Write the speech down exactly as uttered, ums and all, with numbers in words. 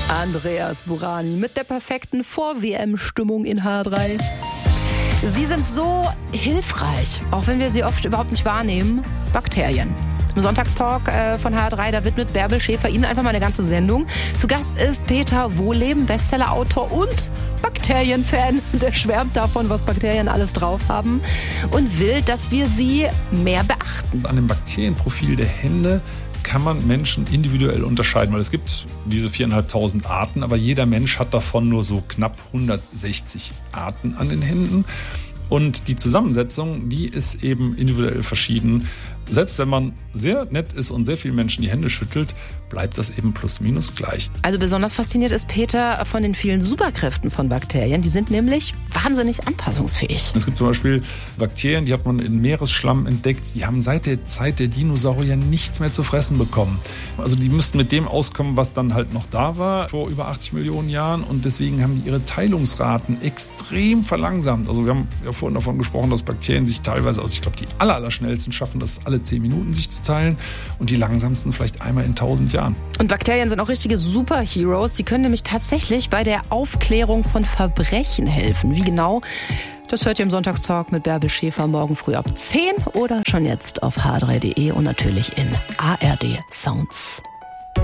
Andreas Burani mit der perfekten Vor-W M-Stimmung in H drei. Sie sind so hilfreich, auch wenn wir sie oft überhaupt nicht wahrnehmen. Bakterien. Im Sonntagstalk äh, von H drei, da widmet Bärbel Schäfer Ihnen einfach mal eine ganze Sendung. Zu Gast ist Peter Wohlleben, Bestsellerautor und Bakterienfan. Der schwärmt davon, was Bakterien alles drauf haben und will, dass wir sie mehr beachten. An dem Bakterienprofil der Hände kann man Menschen individuell unterscheiden, weil es gibt diese viertausendfünfhundert Arten, aber jeder Mensch hat davon nur so knapp hundertsechzig Arten an den Händen. Und die Zusammensetzung, die ist eben individuell verschieden. Selbst wenn man sehr nett ist und sehr vielen Menschen die Hände schüttelt, bleibt das eben plus minus gleich. Also besonders fasziniert ist Peter von den vielen Superkräften von Bakterien. Die sind nämlich wahnsinnig anpassungsfähig. Es gibt zum Beispiel Bakterien, die hat man in Meeresschlamm entdeckt. Die haben seit der Zeit der Dinosaurier nichts mehr zu fressen bekommen. Also die müssten mit dem auskommen, was dann halt noch da war vor über achtzig Millionen Jahren. Und deswegen haben die ihre Teilungsraten extrem verlangsamt. Also wir haben ja vorhin davon gesprochen, dass Bakterien sich teilweise aus, ich glaube, die aller, aller schnellsten schaffen das alle zehn Minuten sich zu teilen und die langsamsten vielleicht einmal in tausend Jahren. Und Bakterien sind auch richtige Superheroes. Die können nämlich tatsächlich bei der Aufklärung von Verbrechen helfen. Wie genau? Das hört ihr im Sonntagstalk mit Bärbel Schäfer morgen früh ab zehn oder schon jetzt auf h drei punkt de und natürlich in A R D Sounds.